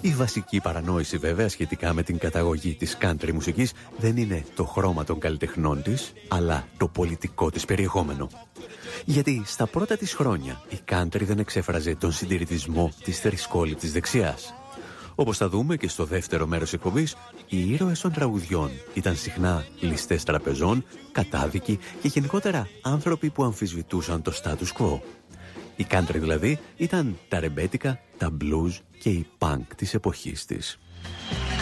Η βασική παρανόηση βέβαια σχετικά με την καταγωγή της country μουσικής δεν είναι το χρώμα των καλλιτεχνών της, αλλά το πολιτικό της περιεχόμενο. Γιατί στα πρώτα της χρόνια η country δεν εξέφραζε τον συντηρητισμό της θρησκόληπτης δεξιάς. Όπως θα δούμε και στο δεύτερο μέρος εκπομπής, οι ήρωες των τραγουδιών ήταν συχνά ληστές τραπεζών, κατάδικοι και γενικότερα άνθρωποι που αμφισβητούσαν το status quo. Η country δηλαδή ήταν τα ρεμπέτικα, τα blues και η punk της εποχής της.